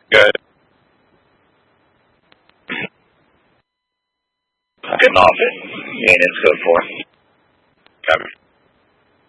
Good. Getting off it. Maintenance code 4. Copy.